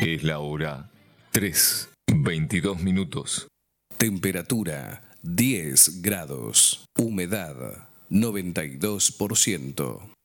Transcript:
Es la hora 3:22. Temperatura 10 grados. Humedad 92%.